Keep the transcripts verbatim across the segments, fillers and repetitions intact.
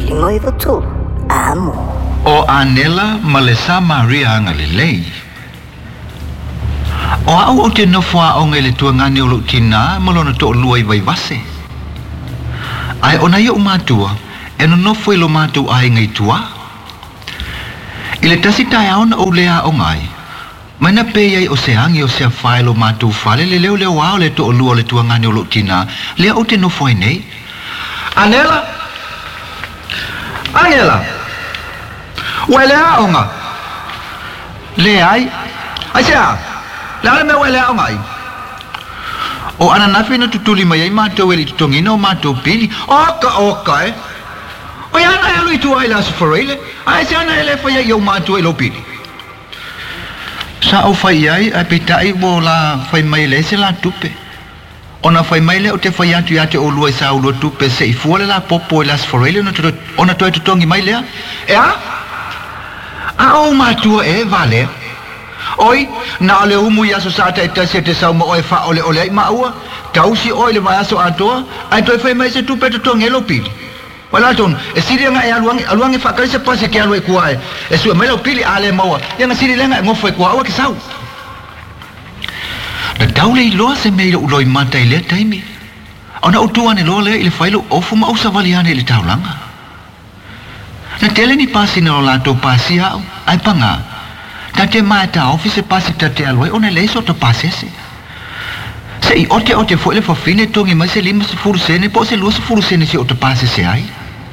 ngoi betul. Amo. O anela malesa Maria ngalilei. O au o te nofua o ngele tua ngani o lo tina malona to luai vai vase. Ai ona ia umatua, e no nofo ilo matu ai ngai tua. Ile tasi tai aona o lea o ngai. Mana pe iai o se hangi o se awhai lo matu whale le leo leo wao le to o lua le tua ngani o lo tina. Lea o te nofo ai nei. Anela? Anela? Wai lea o nga? Lea ai? Ai sea? Lea me wai lea o ngai? O ana nafi na tutuli mai ai mātou eli tutongina o mātou pili. Oka, oka, eh? O iana e alu i tua ai lasu whareile. Ai se ana ele whai ai au mātou elo pili. Sa au whai ai, a petai wo la whai mai le se la tupe. Ona whai mai le o te whai atu ia te o lua i sa ulua tupe se i fuale la popo i lasu whareile ona toi tutongi mai lea. Ea? A o mātua e vale. Oi, na ole umu ia so sata e tasi te sau ma oe wha ole ole ai maua. Tausi oi le mai aso atoa. Ai toi whai mai se tupe tutongi elo pili. Wala ton, e siri nga e aluangi, aluangi whakari se pase ke alu e kuae. E sua mele o pili ale maua. Ia nga siri lenga e ngofo e kua awa ki sau. Na daule i loa se meira uloi mata i lea taimi. Ona utuane loa lea ili whailo ofu ma usa valiane ili taulanga. Na tele ni pasi na o lato pasi au, ai panga. Na te mai ta ofise pasi ta te aloi, ona leiso to pasese. Se i ote ote fo ele fafine tongi mai se lima se furu sene, po se lua se furu sene se o to pasese ai.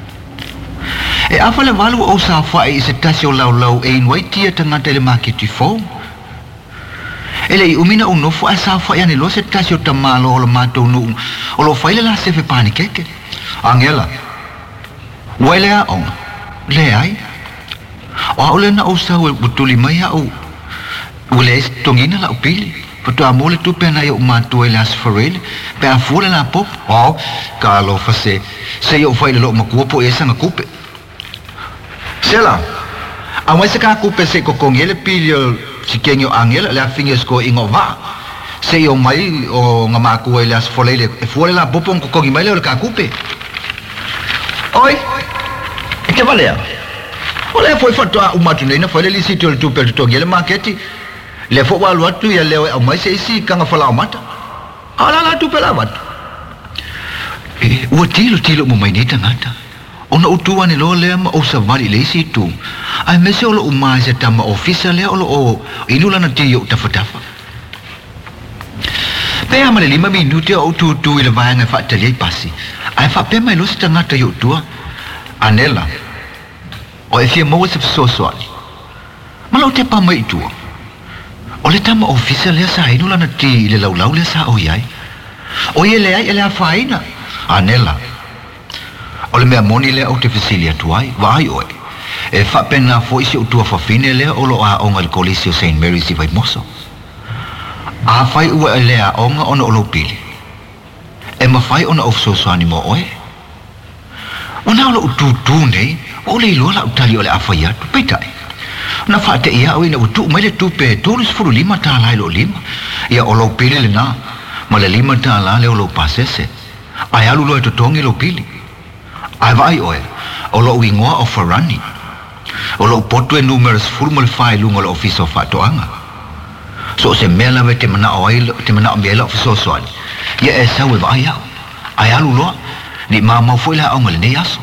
E afa le walu o sa whae i se tasi o lau lau e inwai tia tangata ele makiti fo. Ele i umina unofo a sa whae ane lo se tasi o tamalo o lo mato unu, o lo whaile la sefe pani keke. Angela, wele a onga, le ai. O aule na o sa ue butuli mai a o, ule e tongina la upili. Pato a mole tupe na yo mato e las farele, pe a fule na pop. O, ka lo fase, se yo whaile lo makua po e sanga kupe. Sela, a wai se ka kupe se kokongi ele pili o si kenyo angela, le a fingers ko ingo va. Se yo mai o nga makua e las farele, e fule na popo ng kokongi mai le o ka kupe. Oi, e ke valea? Ole foi fatua umatu nei na foi le sitio le tupe tutongi ele maketi. Le fo wa luatu ya leo au mai se isi kanga fala mata. Ala la tupe la watu. E o tilo tilo mo mai neta ngata. Ona utua ni lo le ma o sa vali le isi tu. Ai mese o lo umai se tama ofisa le o lo o inula na tio tafatafa. Pe ama le lima minuti o tu tu ile vai nga fa tele pasi. Ai fa pe mai lo se ngata yo tua. Anela. O e fia mo se so soali. Ma lo te pa mai tua. O le tama ofisa lea sa inu lana ti le laulau lea sa o iai. O ie lea ele a whaina. Anela. O le mea moni lea o te fisilia tuai. Vai oe. E whapena fo isi o tua whawhine lea o lo a onga le kolisi o Saint Mary's i vai moso. A whai ua e lea onga ona o lo pili. E ma whai ona o fsosoani mo oe. Ona o lo ututu nei. O le iloa la utali o le a whai atu. Peitai. Na whaate ia o ina utu mai le tupe tolus furu lima tā lai lo lima. Ia o lo pili le nā. Ma le lima tā la le o lo pasese. Ai alu lo e totongi lo pili. Ai vai oe. O lo uingoa o wharani. O lo potu e numerous furu ma le whai lunga lo ofiso whatoanga. So se mea lawe te mana o ai te mana o mea la ofiso soani. Ia e sau e vai au. Ai alu loa. Ni maa mau fo ila aunga le nei aso.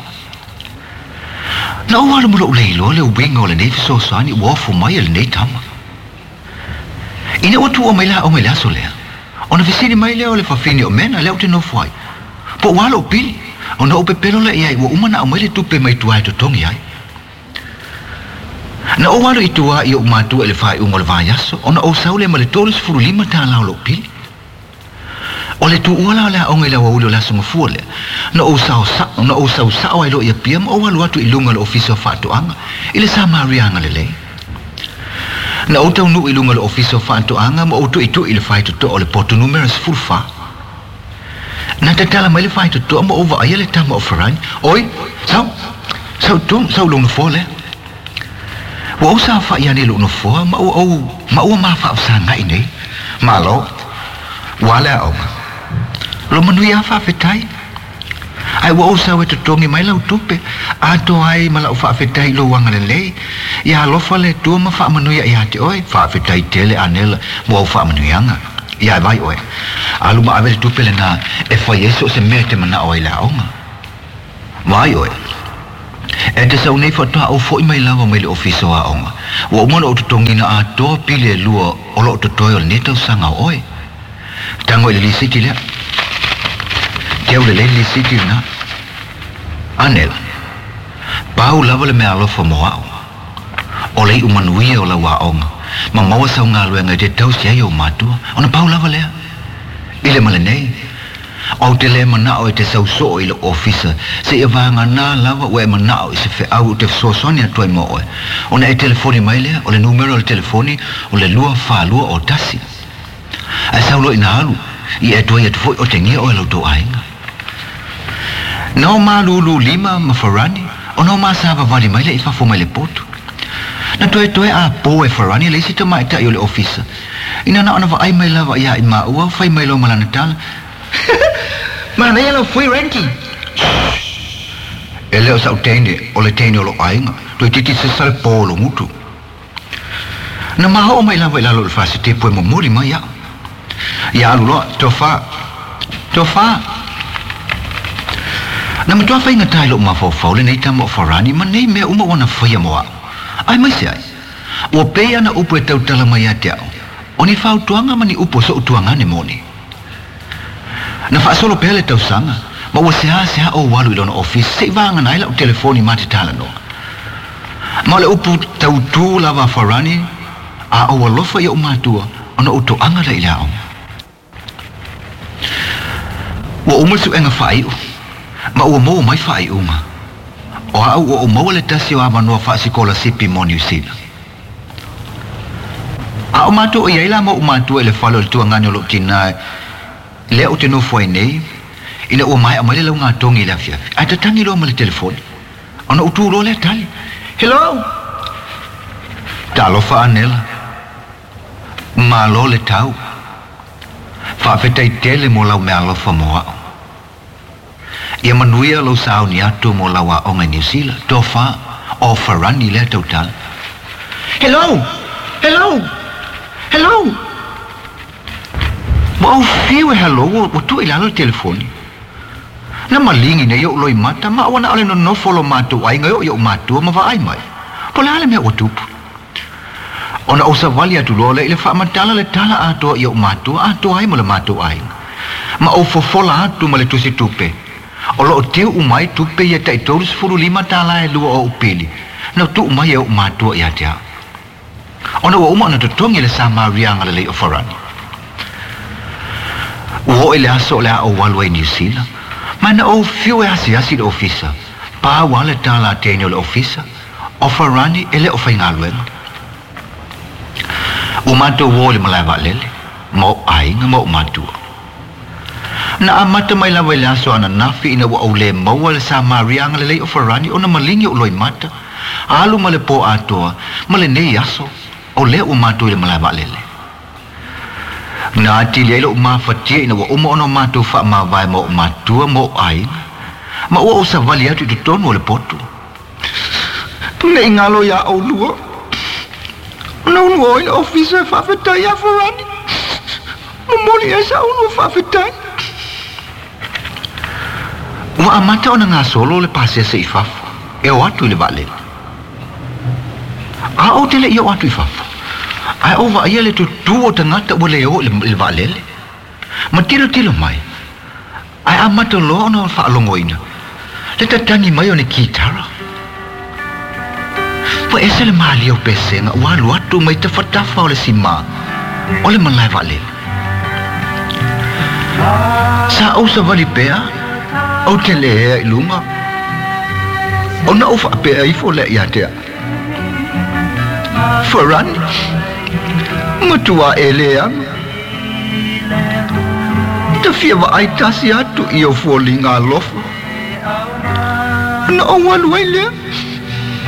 Na o wala mula ulei loa le uwinga o le nei fiso soani uofu mai le nei tama. Ine o tu o mai la o mai la so lea. O na visini mai lea o le whawhini o mena lea o te nofu ai. Po wala o pili. O na ope pelo le iai ua umana o mai le tupe mai tuai to tongi ai. Na o wala i tua i o umatu e le whai ungo le vai aso. O na o saule ma le toris furu lima tā lao lo pili. O le tu uala le aonga i la wauli o la sunga fua le. Na o sao sa, na o sao sao ai lo ia pia ma o walu atu i lunga le ofisa o whaatoanga. I le sa marianga le lei. Na o tau nu i lunga le ofisa o whaatoanga ma o tu i tu i le whai tuto o le poto numeras fulfa. Na te tala mai le whai tuto ma o wa aia le tama o wharai. Oi, sao? Sao tu, sao lunga fua le? Wa o sa wha iane lunga fua ma o o, ma o ma wha o sa ngai nei. Ma lo, wale aonga. Lo manui a whawhetai. ai wa usa we tongi mai lau tupe ato ai mala fa fetai lo wanga le ya lo fa le tu ma fa manu ya ya te oi fa fetai tele anel mo fa manu yanga ya vai oi alu ma ave tupe le na e fa yeso se mete mana oi la onga vai oi e te sau nei fa ta o foi mai lava mai le ofiso a onga wa mo lo tongi na ato pile luo o lo to toyo ne to sanga oi tango le lisiti le Keu le le siti na anel pau lava le me alofa moa o le umanuia o la waonga ma maua sau ngā lue ngai te tau si ai o matua ona pau lava lea ile male nei o te le manao e te sau so i le ofisa se e vanga nā lava o e manao i se fe au te sosoni atuai mo oe ona e telefoni mai lea o le numero o le telefoni o le lua wha lua o tasi a sau lo ina halu i e tuai atu foi o te ngia o e lau to ainga no ma lulu lima ma farani o no ma sava vali mai le i fafo mai le potu na toe toe a po e farani le sita mai ta i o le ofisa ina na ona va ai mai lava ia i ma ua fai mai lo malana tala ma na ia lo fui renki e leo sa utene o le tene o lo ainga toi titi se sale po lo mutu na ma ho mai lava i lalo le fasi te poe mo mori mai ia ia alu loa tofa tofa na matua fai ngatai lo ma fo fo le nei tamo farani ma nei me uma wana fai moa ai mai sai o pe ana upo e tau tala mai ate au oni fau tuanga mani upo so tuanga ne moni na fa solo pele tau sanga ma o se ha se ha o walu lo no office se vanga nai la telefoni ma te tala no ma le upo tau tu lava farani a o lo fa yo ma tua ona o to anga le ila o umu su enga fai ma ua mo mai fai uma o au o mo le tasi o amano fa sikola sipi mo New Zealand a o mato o ia mo mato ele falo le tua ngano lo tina le o te no foi nei ina o mai mai le nga tongi la fia a te tangi lo mo le telefoni ona o tu lo le tali hello talo fa anela ma lo le tau fa fetai tele mo la me alo fa mo ia manuia lo sao ni atu mo lawa o New Zealand tofa o farani le total hello hello hello mo fiu hello o tu ila no telefoni na malingi ne yo loi mata ma wana ale no no follow matu ai ngayo yo matu ma va ai mai pola le me o tu ona o sa valia tu lo le fa matala le tala ato yo matu ato ai mo le matu ai ma o fo fola tu ma le tu si tupe o lo te umai tu pe ia tai tolu furu lima tala e lua o upili na tu umai e umatua ia tia ona wa uma na tutongi le Samaria ngale le ofarani o ele aso le o walway New Zealand mana o fiu e asi asi le ofisa pa wale tala tenio le ofisa ofarani ele o fainga luenga umatua wole malava lele mo ainga mo umatua na amata mai lawa le aso ana nafi ina wa ole maua le Samaria ngale le ofarani ona malingi o loi mata alu male po atoa male nei aso o le o matu le malava lele na ati le lo ma fatia ina wa uma ona matu fa ma vai mo matu mo ai ma o sa vali atu tu tono le potu ne ngalo ya o luo no no in office fa feta ya farani mo moli esa uno fa feta Uma amata ona ngā solo le pase se i fafa. E o atu le vale. A o te le i o atu i fafa. A o va ia le tu tu o tangata o le o le vale le. Ma tilo tilo mai. A amata lo ona o whaalongoina. Le tatangi mai o ne kitara. Pa ese le maali o pesenga o alu atu mai te whatafa o le sima. O le malai vale. Sa au sa vali pea. O te lea i lunga. O na o whapea i fo le ia tea. Farani. Matua e lea. Te fia wa ai tasi atu i o fo linga lofa. Na o walu ai lea.